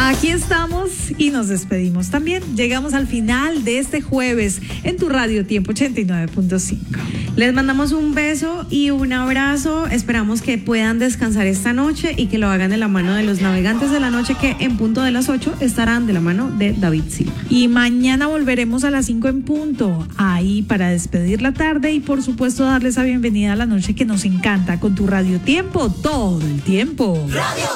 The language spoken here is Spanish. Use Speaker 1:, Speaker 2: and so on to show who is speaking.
Speaker 1: Aquí estamos y nos despedimos también. Llegamos al final de este jueves en tu Radio Tiempo 89.5.
Speaker 2: Les mandamos un beso y un abrazo. Esperamos que puedan descansar esta noche y que lo hagan de la mano de los navegantes de la noche, que en punto de las 8 estarán de la mano de David Silva.
Speaker 1: Y mañana volveremos a las 5 en punto, ahí para despedir la tarde y por supuesto darles la bienvenida a la noche que nos encanta con tu Radio Tiempo todo el tiempo.